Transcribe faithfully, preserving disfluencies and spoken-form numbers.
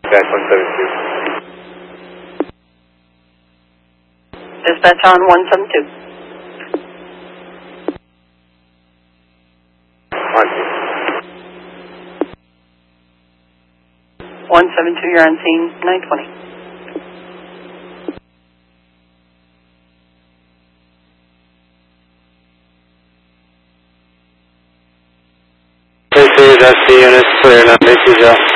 Back one seven two. Dispatch on one seven two. On two. one seven two, you're on scene, nine twenty. This is S C units clear, now this is